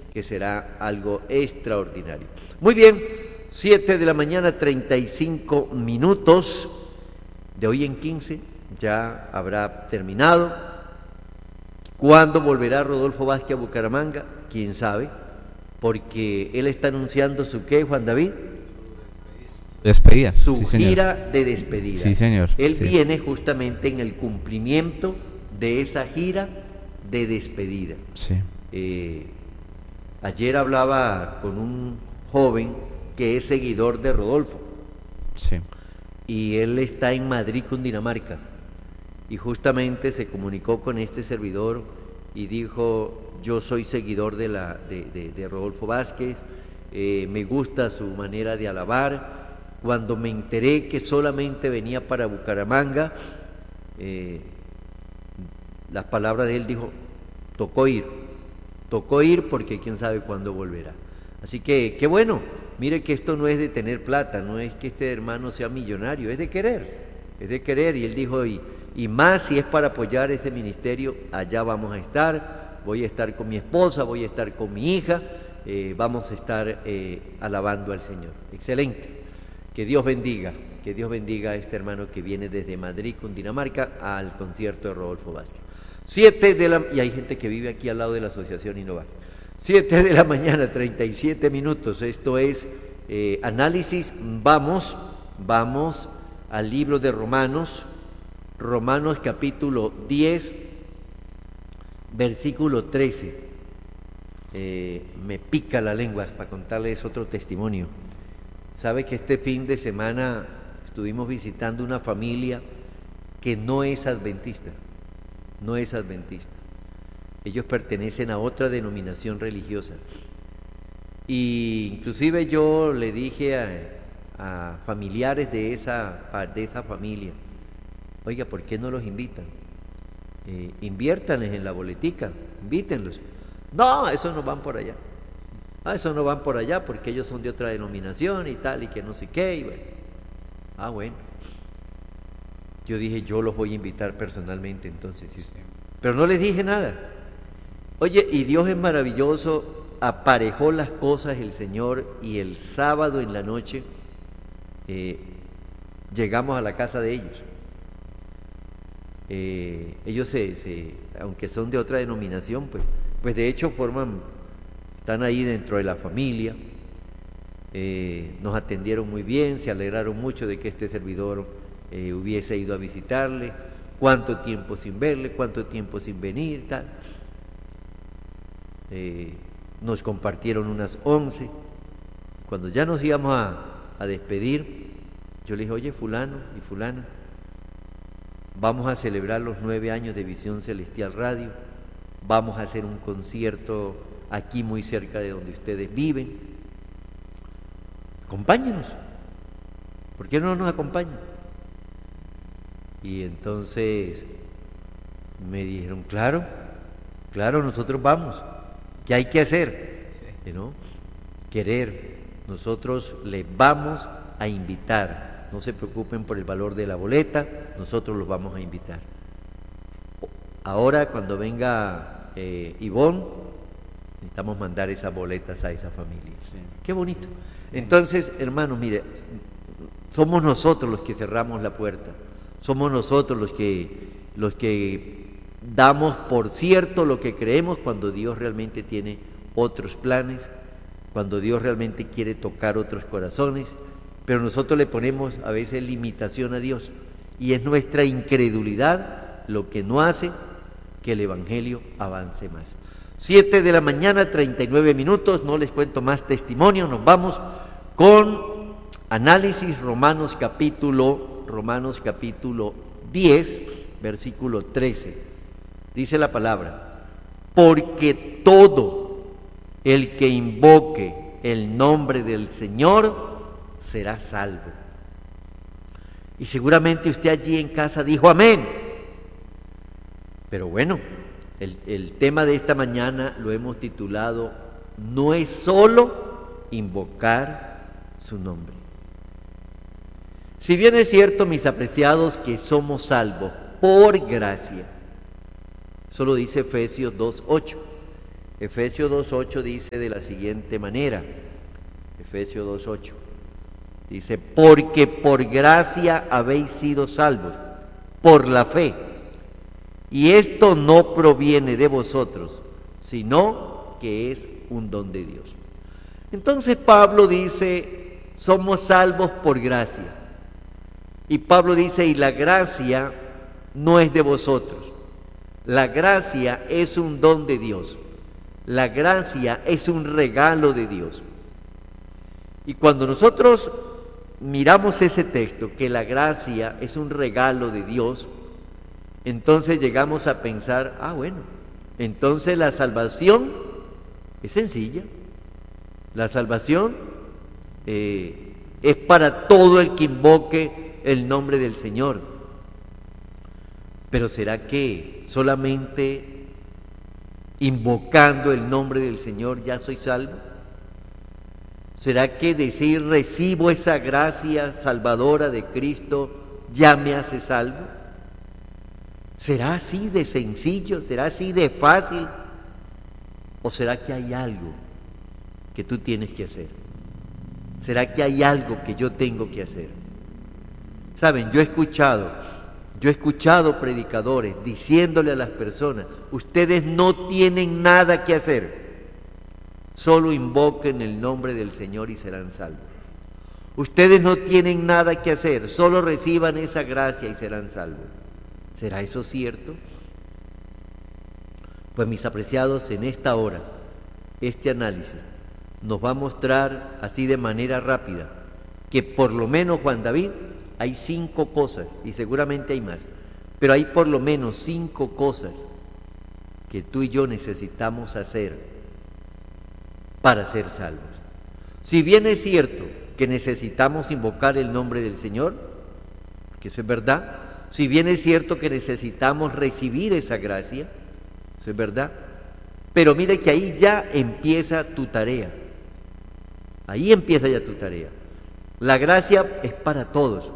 que será algo extraordinario. Muy bien, 7 de la mañana, 35 minutos, de hoy en 15 ya habrá terminado. ¿Cuándo volverá Rodolfo Vázquez a Bucaramanga? ¿Quién sabe? Porque él está anunciando su ¿qué, Juan David? Despedida. Su Sí, señor. gira de despedida. Sí, señor. Él Sí. viene justamente en el cumplimiento de esa gira de despedida. Sí. Ayer hablaba con un joven que es seguidor de Rodolfo Sí. y él está en Madrid, Cundinamarca, y justamente se comunicó con este servidor y dijo: yo soy seguidor de Rodolfo Vázquez, me gusta su manera de alabar. Cuando me enteré que solamente venía para Bucaramanga, las palabras de él dijo: tocó ir porque quién sabe cuándo volverá. Así que qué bueno. Mire que esto no es de tener plata, no es que este hermano sea millonario, es de querer, y él dijo, y más si es para apoyar ese ministerio, allá vamos a estar, voy a estar con mi esposa, voy a estar con mi hija, vamos a estar alabando al Señor. Excelente, que Dios bendiga a este hermano que viene desde Madrid, Cundinamarca, al concierto de Rodolfo Vázquez. Y hay gente que vive aquí al lado de la asociación y no va. 7 de la mañana, 37 minutos, esto es análisis. Vamos al libro de Romanos capítulo 10, versículo 13. Me pica la lengua para contarles otro testimonio. Sabe que este fin de semana estuvimos visitando una familia que no es adventista. Ellos pertenecen a otra denominación religiosa. Y inclusive yo le dije a familiares de esa familia: oiga, ¿por qué no los invitan? Inviértanles en la boletica, invítenlos. No, esos no van por allá. Esos no van por allá porque ellos son de otra denominación y tal, y que no sé qué. Y bueno. Bueno. Yo dije, yo los voy a invitar personalmente entonces. ¿Sí? Pero no les dije nada. Oye, y Dios es maravilloso, aparejó las cosas el Señor, y el sábado en la noche llegamos a la casa de ellos. Ellos aunque son de otra denominación, pues de hecho están ahí dentro de la familia. Nos atendieron muy bien, se alegraron mucho de que este servidor hubiese ido a visitarle. Cuánto tiempo sin verle, cuánto tiempo sin venir, tal. Nos compartieron unas 11. Cuando ya nos íbamos a despedir, yo le dije: oye, fulano y fulana, vamos a celebrar los 9 años de Visión Celestial Radio, vamos a hacer un concierto aquí muy cerca de donde ustedes viven, acompáñenos, ¿por qué no nos acompañan? Y entonces me dijeron: claro, nosotros vamos. ¿Qué hay que hacer? ¿No? Querer. Nosotros les vamos a invitar. No se preocupen por el valor de la boleta, nosotros los vamos a invitar. Ahora, cuando venga Ivonne, necesitamos mandar esas boletas a esa familia. Sí. Qué bonito. Entonces, hermanos, mire, somos nosotros los que cerramos la puerta. Somos nosotros los que damos por cierto lo que creemos, cuando Dios realmente tiene otros planes, cuando Dios realmente quiere tocar otros corazones, pero nosotros le ponemos a veces limitación a Dios, y es nuestra incredulidad lo que no hace que el Evangelio avance más. 7 de la mañana, 39 minutos, no les cuento más testimonio, nos vamos con análisis. Romanos capítulo 10, versículo 13. Dice la palabra: porque todo el que invoque el nombre del Señor será salvo. Y seguramente usted allí en casa dijo amén. Pero bueno, el tema de esta mañana lo hemos titulado: no es solo invocar su nombre. Si bien es cierto, mis apreciados, que somos salvos por gracia, eso lo dice Efesios 2:8, Efesios 2.8 dice de la siguiente manera, Efesios 2.8, dice, porque por gracia habéis sido salvos, por la fe, y esto no proviene de vosotros, sino que es un don de Dios. Entonces Pablo dice, somos salvos por gracia, y Pablo dice, y la gracia no es de vosotros, la gracia es un don de Dios. La gracia es un regalo de Dios. Y cuando nosotros miramos ese texto, que la gracia es un regalo de Dios, entonces llegamos a pensar, bueno, entonces la salvación es sencilla. La salvación es para todo el que invoque el nombre del Señor. Pero ¿será que solamente invocando el nombre del Señor ya soy salvo? ¿Será que decir recibo esa gracia salvadora de Cristo ya me hace salvo? ¿Será así de sencillo? ¿Será así de fácil? ¿O será que hay algo que tú tienes que hacer? ¿Será que hay algo que yo tengo que hacer? Saben, yo he escuchado predicadores diciéndole a las personas, ustedes no tienen nada que hacer, solo invoquen el nombre del Señor y serán salvos. Ustedes no tienen nada que hacer, solo reciban esa gracia y serán salvos. ¿Será eso cierto? Pues mis apreciados, en esta hora, este análisis nos va a mostrar así de manera rápida que por lo menos Juan David, hay 5 cosas, y seguramente hay más, pero hay por lo menos 5 cosas que tú y yo necesitamos hacer para ser salvos. Si bien es cierto que necesitamos invocar el nombre del Señor, que eso es verdad, si bien es cierto que necesitamos recibir esa gracia, eso es verdad, pero mire que ahí ya empieza tu tarea, ahí empieza ya tu tarea. La gracia es para todos,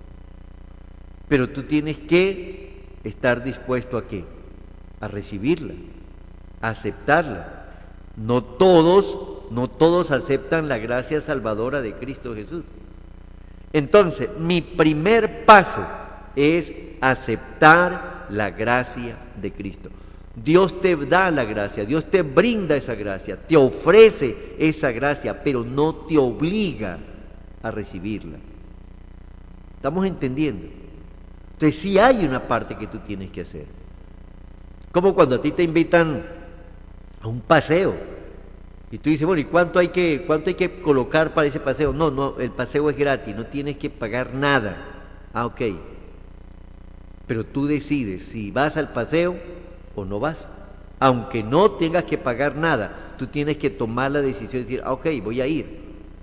pero tú tienes que estar dispuesto ¿a qué? A recibirla, a aceptarla. No todos aceptan la gracia salvadora de Cristo Jesús. Entonces, mi primer paso es aceptar la gracia de Cristo. Dios te da la gracia, Dios te brinda esa gracia, te ofrece esa gracia, pero no te obliga a recibirla. ¿Estamos entendiendo? Entonces sí hay una parte que tú tienes que hacer. Como cuando a ti te invitan a un paseo y tú dices, bueno, ¿y cuánto hay que colocar para ese paseo? No, el paseo es gratis, no tienes que pagar nada. Ok. Pero tú decides si vas al paseo o no vas. Aunque no tengas que pagar nada, tú tienes que tomar la decisión de decir, ok, voy a ir.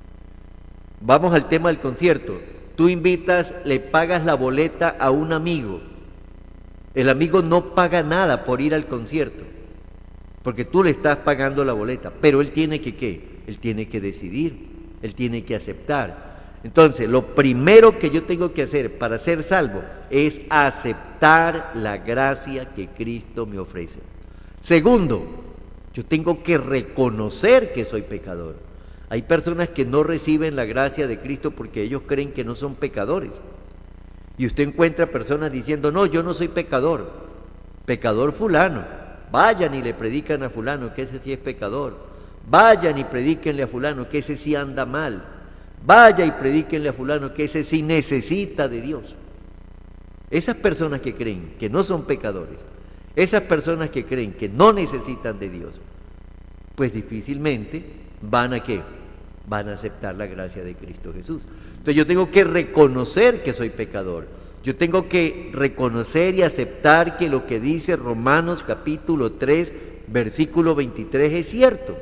Vamos al tema del concierto. Tú invitas, le pagas la boleta a un amigo. El amigo no paga nada por ir al concierto, porque tú le estás pagando la boleta, pero él tiene que ¿qué? Él tiene que decidir, él tiene que aceptar. Entonces, lo primero que yo tengo que hacer para ser salvo es aceptar la gracia que Cristo me ofrece. Segundo, yo tengo que reconocer que soy pecador. Hay personas que no reciben la gracia de Cristo porque ellos creen que no son pecadores. Y usted encuentra personas diciendo, no, yo no soy pecador, pecador fulano. Vayan y le predican a fulano que ese sí es pecador. Vayan y predíquenle a fulano que ese sí anda mal. Vaya y predíquenle a fulano que ese sí necesita de Dios. Esas personas que creen que no son pecadores, esas personas que creen que no necesitan de Dios, pues difícilmente van a ¿qué? Van a aceptar la gracia de Cristo Jesús. Entonces yo tengo que reconocer que soy pecador. Yo tengo que reconocer y aceptar que lo que dice Romanos capítulo 3, versículo 23 es cierto.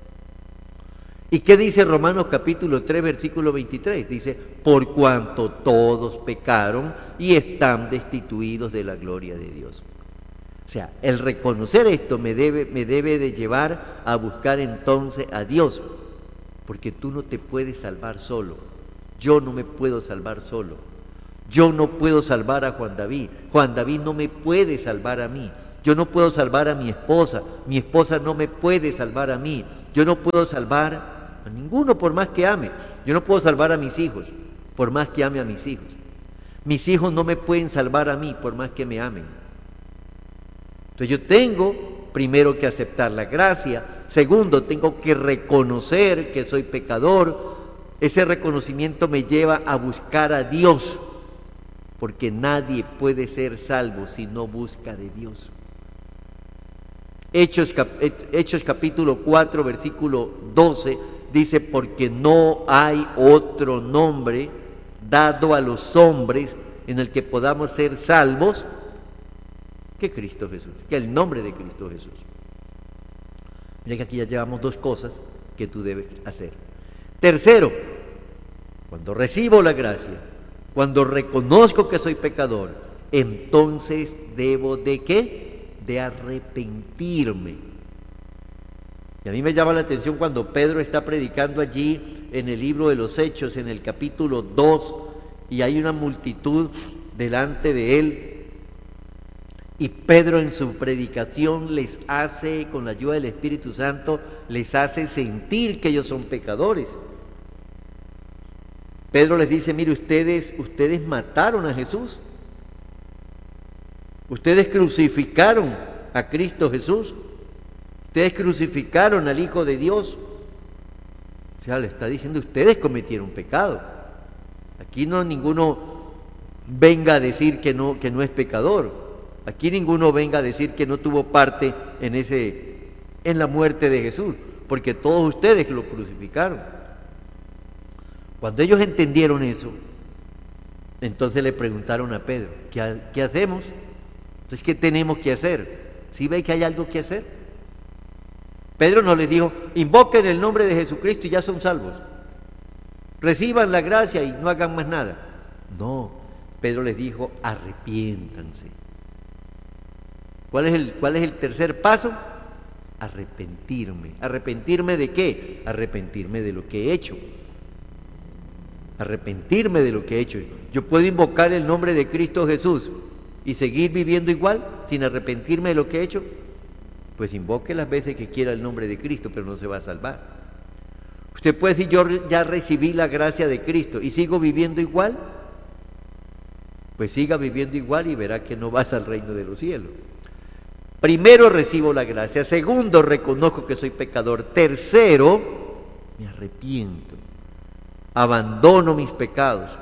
¿Y qué dice Romanos capítulo 3, versículo 23? Dice, por cuanto todos pecaron y están destituidos de la gloria de Dios. O sea, el reconocer esto me debe de llevar a buscar entonces a Dios, porque tú no te puedes salvar solo. Yo no me puedo salvar solo. Yo no puedo salvar a Juan David. Juan David no me puede salvar a mí. Yo no puedo salvar a mi esposa no me puede salvar a mí, yo no puedo salvar a ninguno por más que ame, yo no puedo salvar a mis hijos por más que ame a mis hijos no me pueden salvar a mí por más que me amen. Entonces yo tengo primero que aceptar la gracia, segundo tengo que reconocer que soy pecador. Ese reconocimiento me lleva a buscar a Dios, porque nadie puede ser salvo si no busca de Dios. Hechos capítulo 4, versículo 12, dice, porque no hay otro nombre dado a los hombres en el que podamos ser salvos que Cristo Jesús, que el nombre de Cristo Jesús. Mira que aquí ya llevamos dos cosas que tú debes hacer. Tercero, cuando recibo la gracia, cuando reconozco que soy pecador, entonces debo de ¿qué? De arrepentirme. Y a mí me llama la atención cuando Pedro está predicando allí en el libro de los Hechos, en el capítulo 2, y hay una multitud delante de él, y Pedro en su predicación les hace, con la ayuda del Espíritu Santo, les hace sentir que ellos son pecadores. Pedro les dice, mire, ustedes mataron a Jesús, ustedes crucificaron a Cristo Jesús, ustedes crucificaron al Hijo de Dios. O sea, le está diciendo, ustedes cometieron pecado. Aquí no ninguno venga a decir que no es pecador. Aquí ninguno venga a decir que no tuvo parte en la muerte de Jesús, porque todos ustedes lo crucificaron. Cuando ellos entendieron eso, entonces le preguntaron a Pedro, ¿qué hacemos? Entonces, ¿qué tenemos que hacer? ¿Sí ve que hay algo que hacer? Pedro no les dijo, invoquen el nombre de Jesucristo y ya son salvos. Reciban la gracia y no hagan más nada. No, Pedro les dijo, arrepiéntanse. ¿Cuál es el tercer paso? Arrepentirme. ¿Arrepentirme de qué? Arrepentirme de lo que he hecho. Arrepentirme de lo que he hecho. Yo puedo invocar el nombre de Cristo Jesús y seguir viviendo igual sin arrepentirme de lo que he hecho. Pues invoque las veces que quiera el nombre de Cristo, pero no se va a salvar. Usted puede decir, yo ya recibí la gracia de Cristo y sigo viviendo igual. Pues siga viviendo igual y verá que no vas al reino de los cielos. Primero, recibo la gracia. Segundo, reconozco que soy pecador. Tercero, me arrepiento. Abandono mis pecados.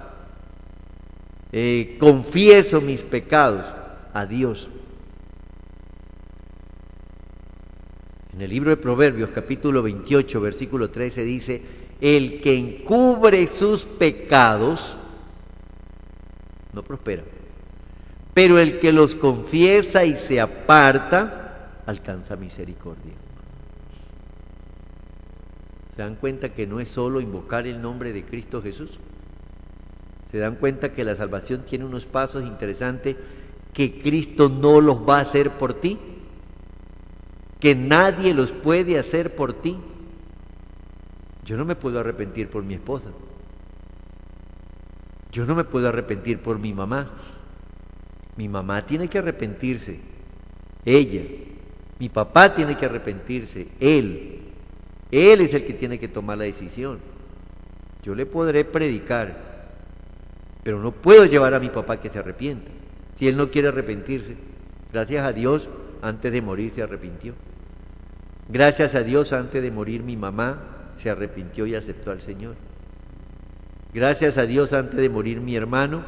Confieso mis pecados a Dios. En el libro de Proverbios, capítulo 28, versículo 13, dice, el que encubre sus pecados no prospera, pero el que los confiesa y se aparta alcanza misericordia. ¿Se dan cuenta que no es solo invocar el nombre de Cristo Jesús? ¿Se dan cuenta que la salvación tiene unos pasos interesantes que Cristo no los va a hacer por ti? Que nadie los puede hacer por ti. Yo no me puedo arrepentir por mi esposa. Yo no me puedo arrepentir por mi mamá. Mi mamá tiene que arrepentirse, ella. Mi papá tiene que arrepentirse, él. Él es el que tiene que tomar la decisión. Yo le podré predicar, pero no puedo llevar a mi papá que se arrepienta. Si él no quiere arrepentirse, gracias a Dios, antes de morir se arrepintió. Gracias a Dios, antes de morir mi mamá se arrepintió y aceptó al Señor. Gracias a Dios, antes de morir mi hermano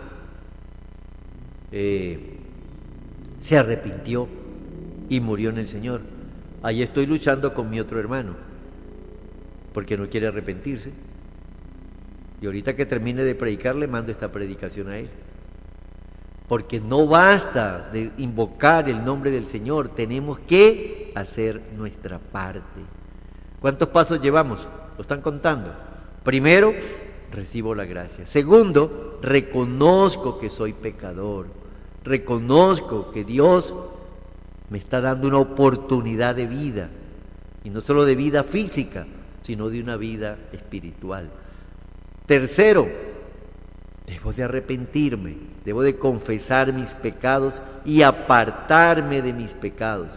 se arrepintió y murió en el Señor. Ahí estoy luchando con mi otro hermano porque no quiere arrepentirse, y ahorita que termine de predicar le mando esta predicación a él, porque no basta de invocar el nombre del Señor, tenemos que hacer nuestra parte. ¿Cuántos pasos llevamos? ¿Lo están contando? Primero, recibo la gracia. Segundo, reconozco que soy pecador. Reconozco que Dios me está dando una oportunidad de vida, y no solo de vida física, sino de una vida espiritual. Tercero, Debo de arrepentirme, debo de confesar mis pecados y apartarme de mis pecados.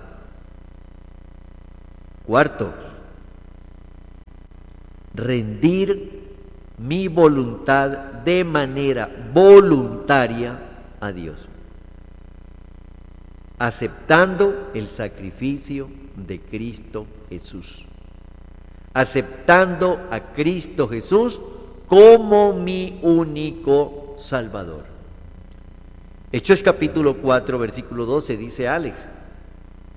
Cuarto, rendir mi voluntad de manera voluntaria a Dios, aceptando el sacrificio de Cristo Jesús, aceptando a Cristo Jesús como mi único Salvador. Hechos capítulo 4, versículo 12 dice Alex: